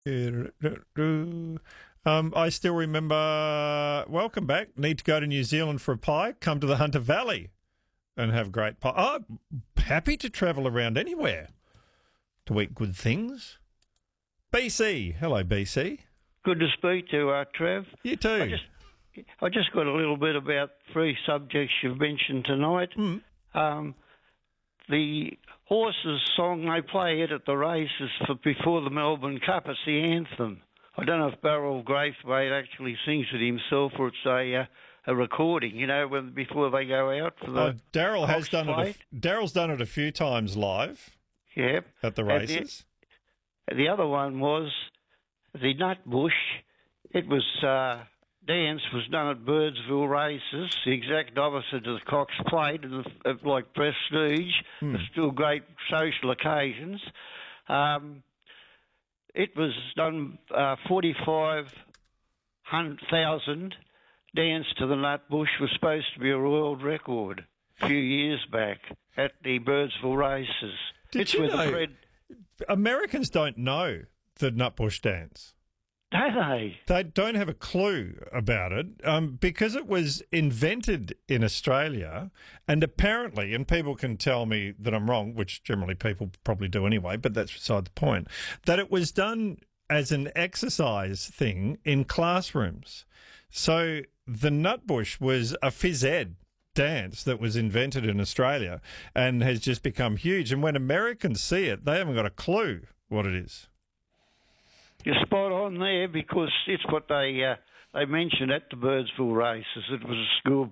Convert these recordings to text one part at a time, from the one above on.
I still remember, welcome back, need to go to New Zealand for a pie, come to the Hunter Valley and have great pie. Oh, happy to travel around anywhere to eat good things. BC, hello BC. Good to speak to Trev. You too. I just got a little bit about three subjects you've mentioned tonight. The horses song, they play it at the races before the Melbourne Cup. It's the anthem. I don't know if Beryl Braithwaite actually sings it himself or it's a recording, before they go out for the Daryl has done it. Daryl's done it a few times live. Yep. At the races. The other one was the Nutbush. It was dance was done at Birdsville races, the exact opposite of the Cox Plate, and like prestige. There's still great social occasions. It was done 45,000 dance to the Nutbush was supposed to be a world record a few years back at the Birdsville races. Did you know Americans don't know the Nutbush dance? Don't they? They don't have a clue about it because it was invented in Australia and apparently, and people can tell me that I'm wrong, which generally people probably do anyway, but that's beside the point, that it was done as an exercise thing in classrooms. So the Nutbush was a phys ed dance that was invented in Australia and has just become huge. And when Americans see it, they haven't got a clue what it is. You're spot on there because it's what they mentioned at the Birdsville races. It was a school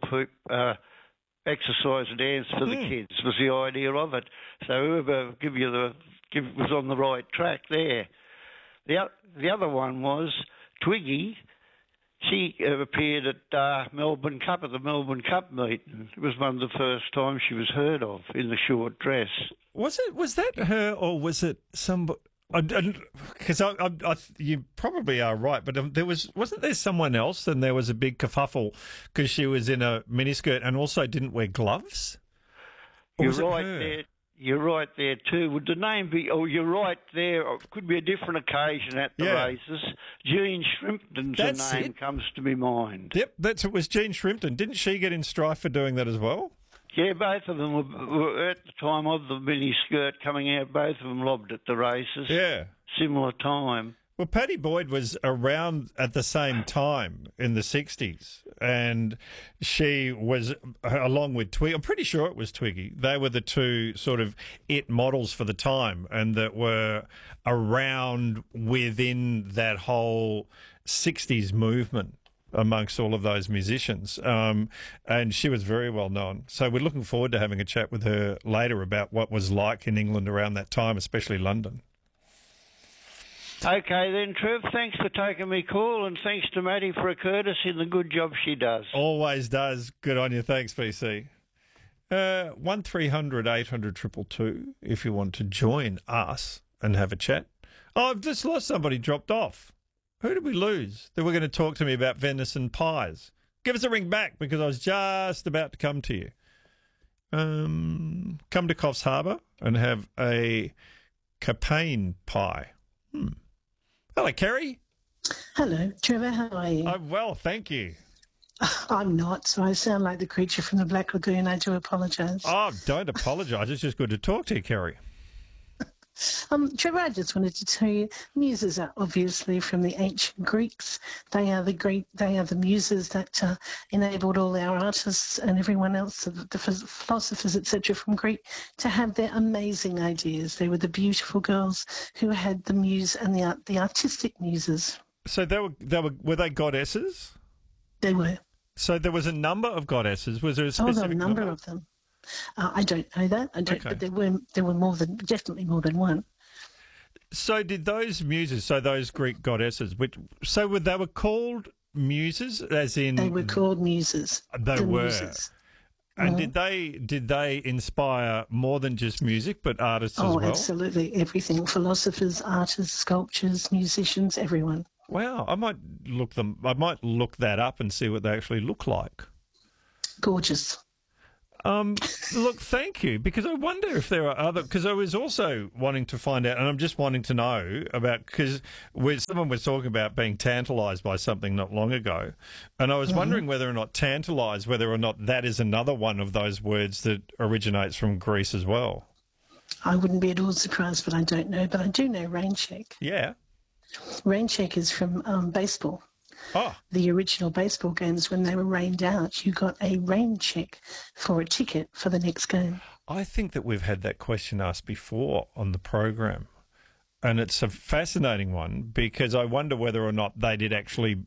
exercise dance for the kids was the idea of it. So whoever was on the right track there. The other one was Twiggy. She appeared at the Melbourne Cup meeting. It was one of the first times she was heard of in the short dress. Was that her or was it somebody? Because you probably are right, but wasn't there someone else and there was a big kerfuffle because she was in a miniskirt and also didn't wear gloves? You're right there. You're right there too. Would the name be? Oh, you're right there. It could be a different occasion at the races. Jean Shrimpton's name comes to my mind. Yep, it was Jean Shrimpton. Didn't she get in strife for doing that as well? Yeah, both of them were at the time of the mini skirt coming out. Both of them lobbed at the races. Yeah, similar time. Well, Paddy Boyd was around at the same time in the 60s, and she was, along with Twiggy, I'm pretty sure it was Twiggy, they were the two sort of it models for the time and that were around within that whole 60s movement amongst all of those musicians. And she was very well known. So we're looking forward to having a chat with her later about what was like in England around that time, especially London. Okay then, Trev, thanks for taking me call and thanks to Maddie for a courtesy and the good job she does. Always does. Good on you. Thanks, BC. 1300 800 222 if you want to join us and have a chat. Oh, I've just lost somebody, dropped off. Who did we lose? They were going to talk to me about venison pies. Give us a ring back because I was just about to come to you. Come to Coffs Harbour and have a Capane pie. Hello, Kerry. Hello, Trevor. How are you? I'm well, thank you. I'm not, so I sound like the creature from the Black Lagoon. I do apologise. Oh, don't apologise. It's just good to talk to you, Kerry. Trevor, I just wanted to tell you, muses are obviously from the ancient Greeks. They are the muses that enabled all our artists and everyone else, the philosophers, etc., from Greek, to have their amazing ideas. They were the beautiful girls who had the muse and the artistic muses. So were they goddesses? They were. So there was a number of goddesses. Was there a specific number of them? I don't know that. I don't. Okay. But there were definitely more than one. So did those muses? So those Greek goddesses, they were called muses, as in they were called muses. They were. Muses. And did they inspire more than just music, but artists as well? Oh, absolutely, everything: philosophers, artists, sculptors, musicians, everyone. Wow, I might look that up and see what they actually look like. Gorgeous. Look, thank you, because I wonder if there are other... Because I was also wanting to find out, and I'm just wanting to know about... Because someone was talking about being tantalised by something not long ago, and I was wondering whether or not tantalised, whether or not that is another one of those words that originates from Greece as well. I wouldn't be at all surprised, but I don't know. But I do know rain check. Yeah. Rain check is from baseball. Oh. The original baseball games, when they were rained out, you got a rain check for a ticket for the next game. I think that we've had that question asked before on the program, and it's a fascinating one because I wonder whether or not they did actually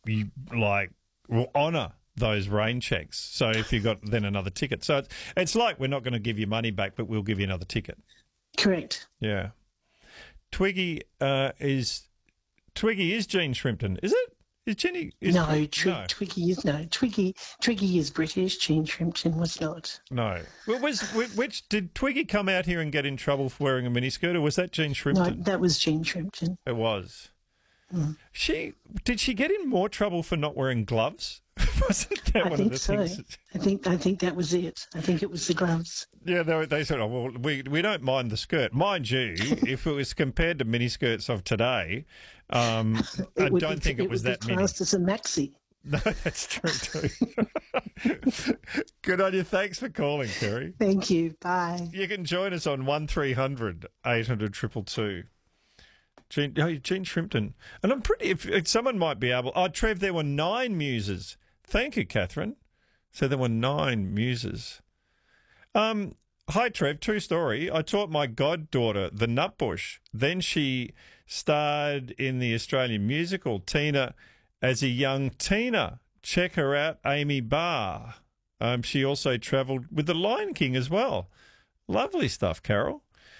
honour those rain checks. So if you got then another ticket. So it's like we're not going to give you money back, but we'll give you another ticket. Correct. Yeah. Twiggy is Jean Shrimpton, is it? Is Jenny? No, Twiggy is no. Twiggy is British. Jean Shrimpton was not. No. Which did Twiggy come out here and get in trouble for wearing a miniskirt, or was that Jean Shrimpton? No, that was Jean Shrimpton. It was. Mm. Did she get in more trouble for not wearing gloves? Wasn't that one of the things? I think that was it. I think it was the gloves. Yeah, they said, "Oh well, we don't mind the skirt, mind you." If it was compared to miniskirts of today, I don't think it was that mini. Classed as a maxi. No, that's true too. Good on you. Thanks for calling, Kerry. Thank you. Bye. You can join us on 1300 800 222. Jean Shrimpton. And I'm pretty... If someone might be able... Oh, Trev, there were 9 muses. Thank you, Catherine. So there were 9 muses. Hi, Trev. True story. I taught my goddaughter the Nutbush. Then she starred in the Australian musical Tina as a young Tina. Check her out, Amy Barr. She also travelled with the Lion King as well. Lovely stuff, Carol.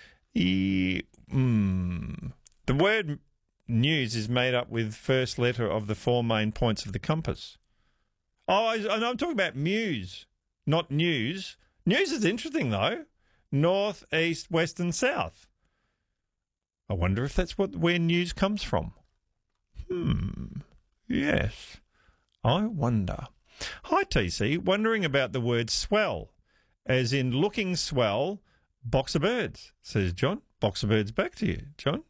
The word news is made up with first letter of the 4 main points of the compass. Oh, and I'm talking about muse, not news. News is interesting, though. North, east, west and south. I wonder if that's where news comes from. Yes, I wonder. Hi, TC. Wondering about the word swell, as in looking swell, box of birds, says John. Box of birds back to you, John.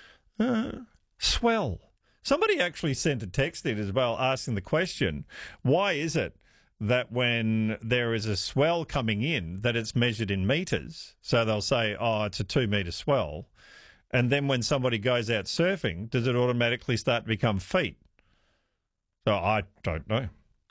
Swell. Somebody actually sent a text in as well asking the question, why is it that when there is a swell coming in that it's measured in metres? So they'll say, oh, it's a 2 metre swell. And then when somebody goes out surfing, does it automatically start to become feet? So I don't know.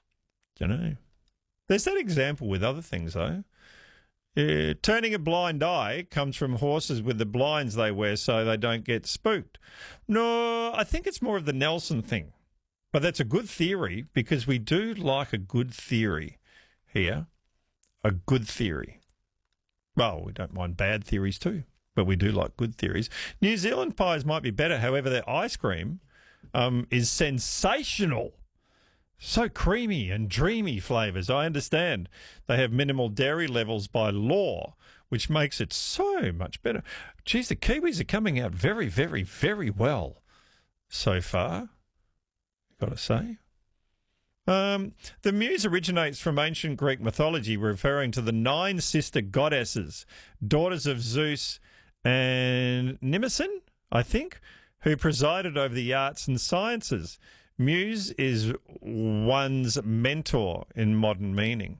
There's that example with other things, though. Turning a blind eye comes from horses with the blinds they wear so they don't get spooked. No, I think it's more of the Nelson thing. But that's a good theory because we do like a good theory here. A good theory. Well, we don't mind bad theories too, but we do like good theories. New Zealand pies might be better, however, their ice cream is sensational. So creamy and dreamy flavours. I understand they have minimal dairy levels by law, which makes it so much better. Geez, the Kiwis are coming out very, very, very well so far, got to say. The muse originates from ancient Greek mythology, referring to the 9 sister goddesses, daughters of Zeus and Mnemosyne, I think, who presided over the arts and sciences. Muse is one's mentor in modern meaning.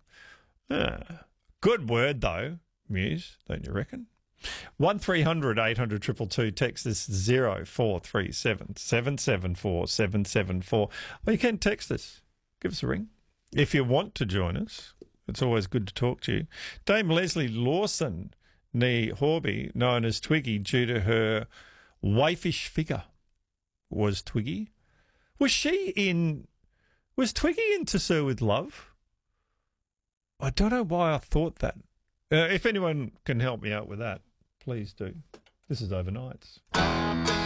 Good word, though, muse, don't you reckon? 1300 800 222, text us 0437 774 774. Or you can text us. Give us a ring. If you want to join us, it's always good to talk to you. Dame Leslie Lawson, nee Horby, known as Twiggy due to her waifish figure, was Twiggy. Was Twiggy in To Sir With Love? I don't know why I thought that. If anyone can help me out with that, please do. This is Overnights.